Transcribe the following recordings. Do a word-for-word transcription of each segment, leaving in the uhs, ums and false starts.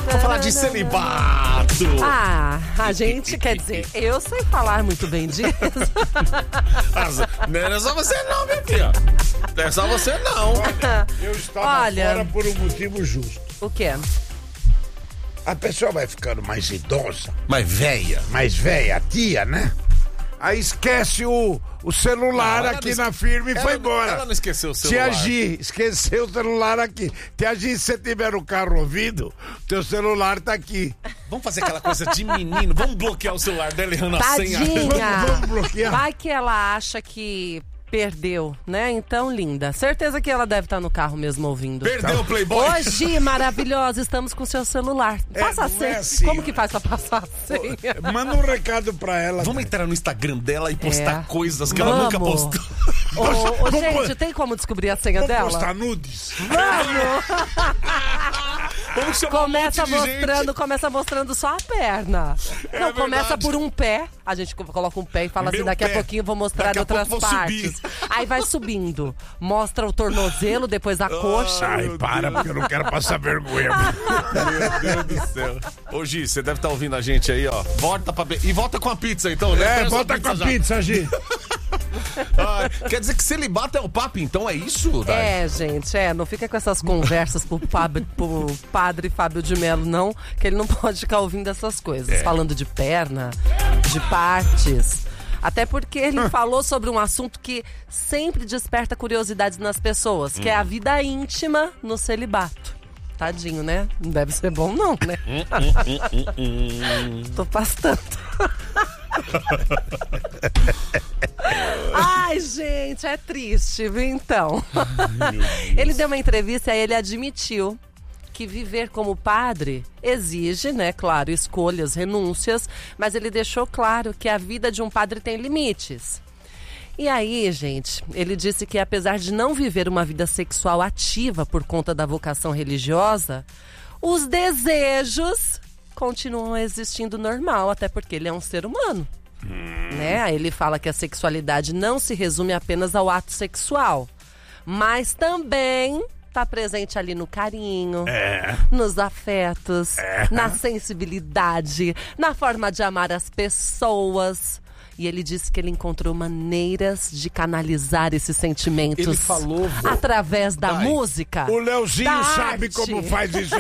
Vamos falar de celibato. Ah, a gente, quer dizer, eu sei falar muito bem disso. Não é só você não, minha filha. Não é só você não. Olha, eu estava Olha, fora por um motivo justo. O quê? A pessoa vai ficando mais idosa, Mas velha. mais velha, a tia, né? Aí esquece o, o celular Não, ela aqui não na esque- firme e ela foi não- embora. ela não esqueceu o celular. Tia Gi, esqueceu o celular aqui. Tia Gi, se você tiver o carro ouvido, teu celular tá aqui. Vamos fazer aquela coisa de menino. Vamos bloquear o celular dela errando a senha. Tadinha. Vamos, vamos bloquear. Vai que ela acha que perdeu, né? Então, linda. Certeza que ela deve estar no carro mesmo ouvindo. Perdeu o Playboy. Hoje, maravilhosa, estamos com seu celular. É, Passa a não senha. é assim, Como né? que faz pra passar a senha? Manda um recado pra ela. Vamos entrar no Instagram dela e postar É. coisas que ela Vamos. nunca postou. Ô, ô, Vamos- gente, tem como descobrir a senha Vamos dela? postar nudes? Vamos chamar Começa um monte de mostrando, gente. começa mostrando só a perna. É Não, começa verdade. por um pé. A gente coloca um pé e fala Meu assim, daqui pé. a pouquinho eu vou mostrar Daqui a outras pouco eu vou partes. subir. Aí vai subindo. Mostra o tornozelo, depois a coxa. Ai, meu para, Deus. porque eu não quero passar vergonha. Meu Deus do céu. Ô, Gi, você deve estar ouvindo a gente aí, ó. Volta pra... E volta com a pizza, então, né? É, Traz volta com a já. pizza, Gi. Ai, quer dizer que celibato é o papo, então? É isso, Dai? É, gente, é, não fica com essas conversas pro, pab, pro padre Fábio de Mello, não, que ele não pode ficar ouvindo essas coisas, É. falando de perna, de partes. Até porque ele falou sobre um assunto que sempre desperta curiosidades nas pessoas, que é a vida íntima no celibato. Tadinho, né? Não deve ser bom, não, né? Tô pastando. Ai, gente, é triste, viu, então? Ele deu uma entrevista e ele admitiu que viver como padre exige, né, claro, escolhas, renúncias, mas ele deixou claro que a vida de um padre tem limites. E aí, gente, ele disse que apesar de não viver uma vida sexual ativa por conta da vocação religiosa, os desejos continuam existindo normal, até porque ele é um ser humano. Né? Aí ele fala que a sexualidade não se resume apenas ao ato sexual, mas também tá presente ali no carinho, É. nos afetos, na sensibilidade, na forma de amar as pessoas. E ele disse que ele encontrou maneiras de canalizar esses sentimentos Ele falou, vô, através da Dai, música. O Leozinho da sabe arte. como faz isso.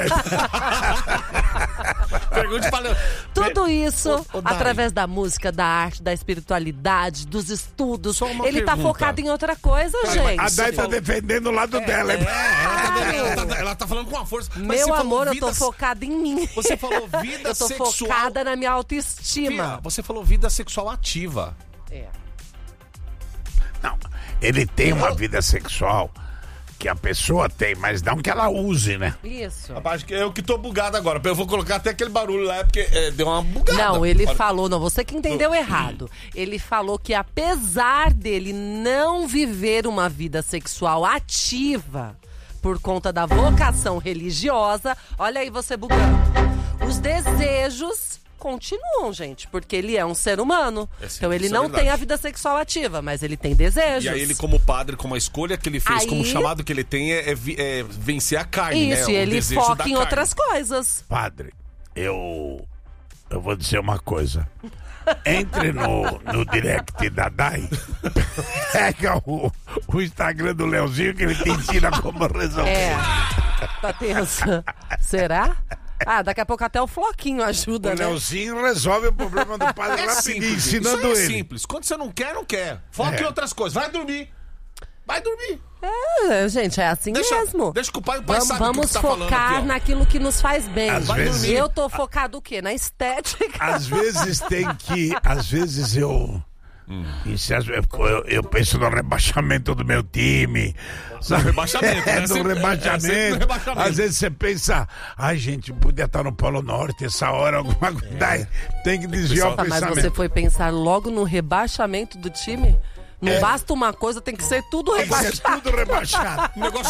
Pergunte pra Leo. Tudo isso Ô, ô, Dai. através da música, da arte, da espiritualidade, dos estudos. Só uma Ele tá pergunta. focado em outra coisa, gente. A Dai tá defendendo o lado dela. É, hein? ela tá, ela, tá, ela tá falando com uma força. Mas Meu você falou amor, eu vida- tô focada em mim. Você falou vida Eu tô sexual. focada na minha Fia, autoestima. você falou vida sexual ativa. É. Não, ele tem uma vida sexual que a pessoa tem, mas não que ela use, né? Isso. Rapaz, que eu que tô bugado agora. Eu vou colocar até aquele barulho lá, porque é, deu uma bugada. Não, ele Olha, falou, não, você que entendeu errado. Ele falou que apesar dele não viver uma vida sexual ativa por conta da vocação religiosa, olha aí você bugando, os desejos continuam, gente, porque ele é um ser humano. É, sim, então ele isso é não verdade. tem a vida sexual ativa, mas ele tem desejos. E aí ele, como padre, como a escolha que ele fez, Aí- como o chamado que ele tem é, é vi- é vencer a carne, né? Isso, O e ele desejo foca da em carne. outras coisas. Padre, eu. Eu vou dizer uma coisa. Entre no, no direct da Dai, pega o, o Instagram do Leozinho que ele te ensina como resolver. É, tá tenso. Será? Ah, daqui a pouco até o Floquinho ajuda, O né? Leozinho resolve o problema do padre É rapidinho, simples, ensinando isso aí é ele. simples. Quando você não quer, não quer. Foca É. em outras coisas. Vai dormir. Vai dormir. É, gente, é assim Deixa, mesmo. deixa que o pai, o pai Vamos, sabe o que vamos você tá falando focar aqui, ó. naquilo que nos faz bem. Às Vai vezes- dormir. Eu tô focado o quê? Na estética. Às vezes tem que. Às vezes eu. Isso, às vezes, eu, eu penso no rebaixamento do meu time. Sabe? rebaixamento, né? É, no Sempre- é, rebaixamento. sempre no rebaixamento. Às vezes você pensa, ai gente, podia estar no Polo Norte essa hora, alguma coisa. Daí tem que desviar o Tá, mas pensamento. você foi pensar logo no rebaixamento do time? Não É. basta uma coisa, tem que ser tudo Tem que ser rebaixado. tudo rebaixado. O negócio